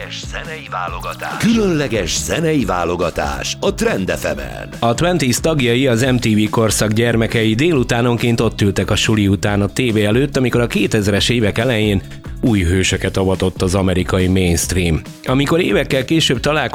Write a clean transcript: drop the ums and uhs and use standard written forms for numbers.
Különleges zenei válogatás a Trend FM-en. A 20s tagjai, az MTV korszak gyermekei délutánonként ott ültek a suli után a tévé előtt, amikor a 2000-es évek elején új hősöket avatott az amerikai mainstream. Amikor évekkel később